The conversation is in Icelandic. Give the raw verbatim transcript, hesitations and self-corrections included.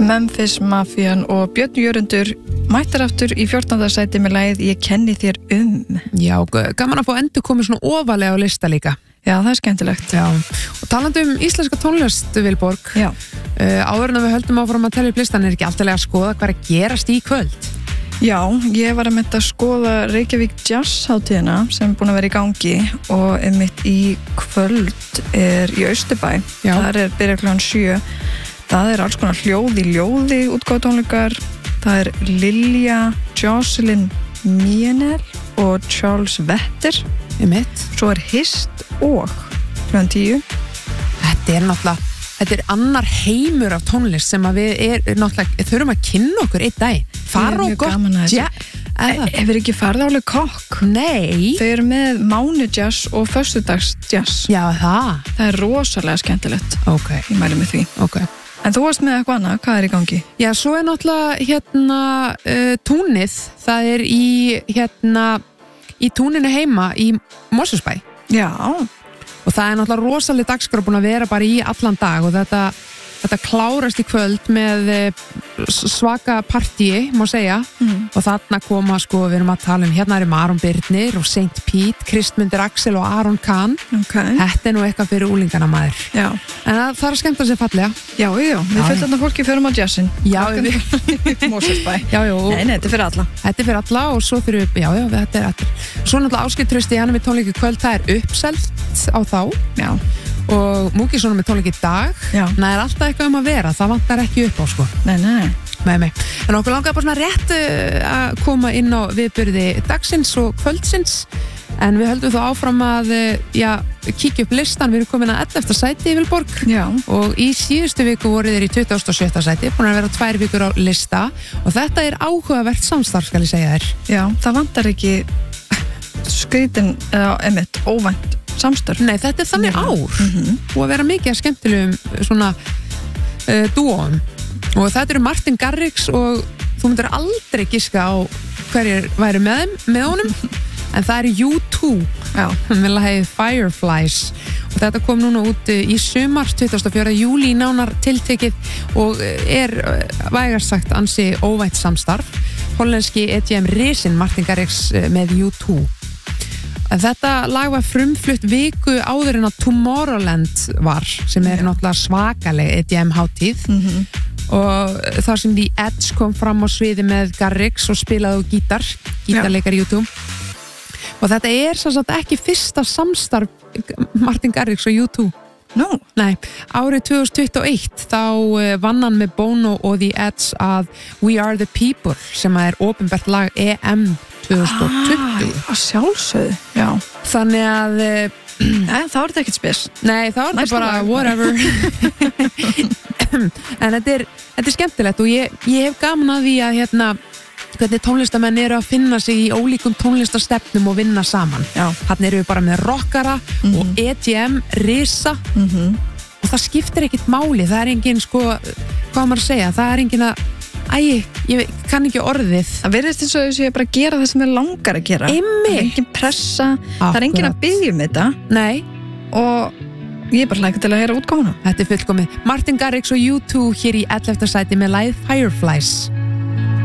Memphis Mafian og Björn Jörundur mættar aftur í fjórtánda sæti með lagið Ég kenni þér um. Já, gaman að fá endur komið svona ofalega á lista líka. Já, það er skemmtilegt. Já, og talandi um íslenska tónlist, Vilborg. Já. Uh, áður en við höldum áfram að telja upp listan er ekki alltaf að skoða hvað er að gerast í kvöld. Já, ég var að mynda að skoða Reykjavík Jazz hátíðina sem er búin að vera í gangi og einmitt í kvöld er í Austurbæ. Já. Það er byrja klukkan sjö. Það er alls konar hljóð í ljóði útgáfutónleikar. Það er Lilja, Jocelyn Mienel og Charles Vetter. Einmitt. Svo er Hist og klukkan tíu. Þetta er náttúrulega, þetta er annar heimur af tónlist sem að við er, er náttúrulega, þurfum að kynna okkur einn dag. Fara og gott jazz. Hefur ekki farið álega kokk? Nei. Þau eru með mánu jazz og föstudags jazz. Já, það. Það er rosalega skemmtilegt. Ok. Ég mæli með því. Ok. En þú varst með eitthvað annað, hvað er í gangi? Já, svo er náttúrulega hérna uh, túnið, það er í hérna, í túninu heima í Mosfellsbæ. Já. Og það er náttúrulega rosalega dagskrá búin að vera bara í allan dag og þetta, þetta klárast í kvöld með svaka partíi, má segja. Mm. Og þarna koma, sko, við erum að tala um, hérna erum Aron Birnir og Saint Pete, Kristmundur Axel og Aron Kahn. Okay. Þetta er nú eitthvað fyrir úlingana maður. Já. En það, það er að skemmta sér fallega. Já, já, við fylgum þarna fólki fyrir á jazzin. Já, við. Mosfellsbæ. Já, já. Nei, nei, þetta er fyrir alla. Þetta er fyrir alla og svo fyrir, já, já, þetta er þetta. Svo náttúrulega Ásgeir Trausti, hann er með tónleiki kvöld, það er uppselt á þá. Já. Og Múkisson er með tónleiki í dag. Já. Það er alltaf eitthvað um að vera, það vantar ekki upp á, sko. Nei, nei. Nei, nei. En okkur langar bara svona rétt uh, að koma inn á viðburði dagsins og kvöldsins. En við höldum þó áfram að, já, kíkja upp listan. Við erum komin að ellefta sæti í Vilborg. Já. Og í síðustu viku voru þeir í tuttugasta og sjötta sæti, búin að vera tvær vikur á lista. Og þetta er áhugavert samstarf, skal ég segja þér. Já, það vantar ekki skrítin, eða emitt, óvænt samstarf. Nei, þetta er þannig ár. Mm-hmm. Og að vera mikið að skemmtilegum svona uh, dúóum. Og þetta eru Martin Garrix og þú myndir aldrei giska á hverjir væri með þeim, með honum. En það er U two. Já. Með lagið Fireflies. Og þetta kom núna út í sumar, tuttugasta og fjórða júlí nánar tiltekið og er vægast sagt ansi óvænt samstarf. Hollenski E D M risinn Martin Garrix með U two. Þetta lag var frumflutt viku áður en að Tomorrowland var, sem er náttúrulega svakaleg E D M hátíð. Mm-hmm. Og þar sem The Edge kom fram á sviði með Garrix og spilaði á gítar, gítarleikar YouTube. Og þetta er sem sagt ekki fyrsta samstarf Martin Garrix og U two. No. Nei, árið tvö þúsund tuttugu og eitt þá vann hann með Bono og The Edge að We Are The People sem er opinbert lag E M tvö þúsund tuttugu. Ah, að sjálfsögðu, já. Þannig að Nei, þá er þetta ekkert spes. Nei, þá er þetta bara whatever. En þetta er, þetta er skemmtilegt og ég, ég hef gaman að því að hérna, hvernig tónlistamenn eru að finna sig í ólíkum tónlistastefnum og vinna saman. Já. Þannig eru við bara með rockara mm-hmm. og E D M, risa Mm-hmm. og það skiptir ekkit máli. Það er engin, sko, hvað maður að segja, það er engin að Æ, ég kann ekki orðið. Það verðist eins og þess að ég bara að gera það sem ég langar að gera. Einmitt. Það er engin pressa, það er engin að Akkurat. biðja um þetta Nei, og ég er bara hlægt til að heyra útgáfuna. þetta er fullkomið. Martin Garrix og U two hér í ellefta sæti með lagið Fireflies.